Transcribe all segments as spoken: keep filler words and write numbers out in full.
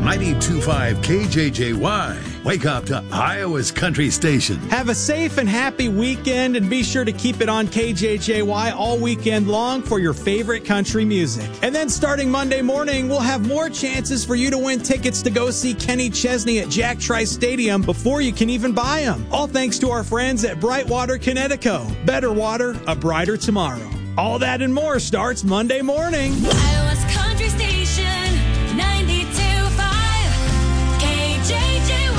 ninety-two point five K J J Y. Wake up to Iowa's country station. Have a safe and happy weekend, and be sure to keep it on K J J Y all weekend long for your favorite country music. And then starting Monday morning, we'll have more chances for you to win tickets to go see Kenny Chesney at Jack Trice Stadium before you can even buy them. All thanks to our friends at Brightwater Connecticut. Better water, a brighter tomorrow. All that and more starts Monday morning. Iowa's country station, ninety-two point five K J J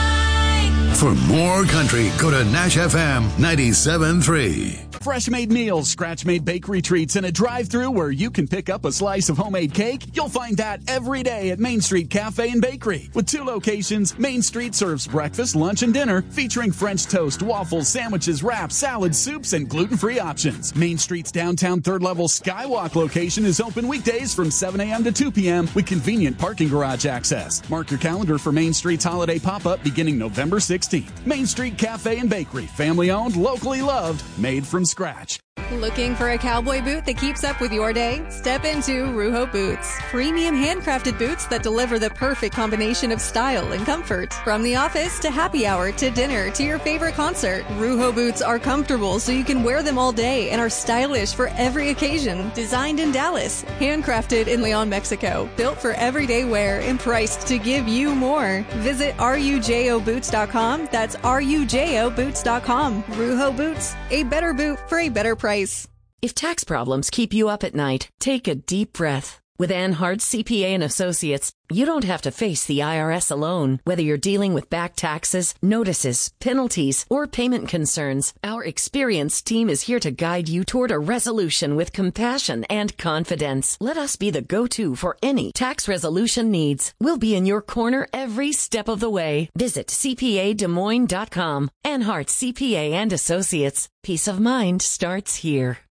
Y. For more country, go to Nash F M ninety-seven point three. Fresh-made meals, scratch-made bakery treats, and a drive-thru where you can pick up a slice of homemade cake? You'll find that every day at Main Street Cafe and Bakery. With two locations, Main Street serves breakfast, lunch, and dinner, featuring French toast, waffles, sandwiches, wraps, salads, soups, and gluten-free options. Main Street's downtown third-level Skywalk location is open weekdays from seven a.m. to two p.m. with convenient parking garage access. Mark your calendar for Main Street's holiday pop-up beginning November sixteenth. Main Street Cafe and Bakery, family-owned, locally loved, made from scratch. Looking for a cowboy boot that keeps up with your day? Step into Ruho Boots. Premium handcrafted boots that deliver the perfect combination of style and comfort. From the office to happy hour to dinner to your favorite concert, Ruho Boots are comfortable so you can wear them all day and are stylish for every occasion. Designed in Dallas, handcrafted in Leon, Mexico. Built for everyday wear and priced to give you more. Visit rujo boots dot com. That's rujo boots dot com. Ruho Boots, a better boot for a better price. If tax problems keep you up at night, take a deep breath. With Ann Hart C P A and Associates, you don't have to face the I R S alone. Whether you're dealing with back taxes, notices, penalties, or payment concerns, our experienced team is here to guide you toward a resolution with compassion and confidence. Let us be the go-to for any tax resolution needs. We'll be in your corner every step of the way. Visit C P A Des Moines dot com. Ann Hart C P A and Associates. Peace of mind starts here.